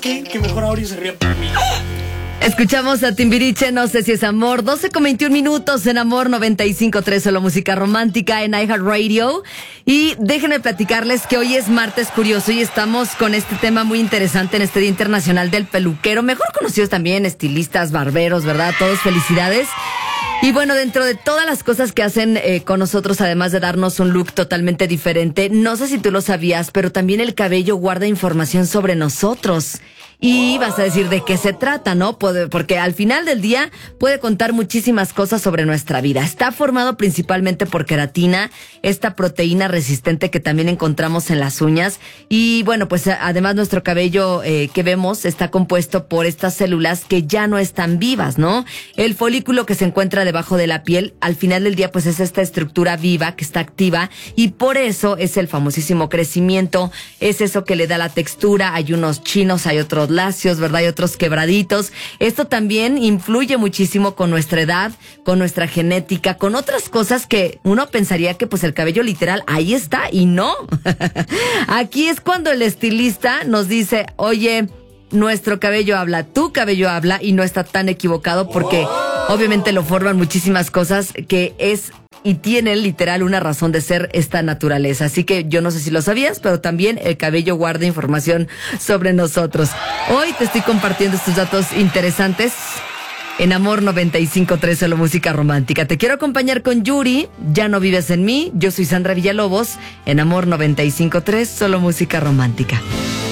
qué? Que mejor Auri se ría por mí. Escuchamos a Timbiriche, no sé si es amor. 12:21 en Amor 95.3, solo música romántica en iHeartRadio. Y déjenme platicarles que hoy es martes curioso y estamos con este tema muy interesante en este Día Internacional del Peluquero, mejor conocidos también estilistas, barberos, ¿verdad? Todos felicidades. Y bueno, dentro de todas las cosas que hacen con nosotros, además de darnos un look totalmente diferente, no sé si tú lo sabías, pero también el cabello guarda información sobre nosotros. Y vas a decir de qué se trata, ¿no? Porque al final del día puede contar muchísimas cosas sobre nuestra vida. Está formado principalmente por queratina, esta proteína resistente que también encontramos en las uñas. Y bueno, pues además nuestro cabello que vemos está compuesto por estas células que ya no están vivas, ¿no? El folículo que se encuentra debajo de la piel, al final del día pues es esta estructura viva que está activa y por eso es el famosísimo crecimiento, es eso que le da la textura. Hay unos chinos, hay otros lacios, ¿verdad? Y otros quebraditos. Esto también influye muchísimo con nuestra edad, con nuestra genética, con otras cosas que uno pensaría que pues el cabello literal ahí está y no. Aquí es cuando el estilista nos dice, oye, nuestro cabello habla, tu cabello habla y no está tan equivocado porque obviamente lo forman muchísimas cosas que es y tiene literal una razón de ser esta naturaleza. Así que yo no sé si lo sabías, pero también el cabello guarda información sobre nosotros. Hoy te estoy compartiendo estos datos interesantes en Amor 95.3, solo música romántica. Te quiero acompañar con Yuri, Ya no vives en mí. Yo soy Sandra Villalobos, en Amor 95.3, solo música romántica.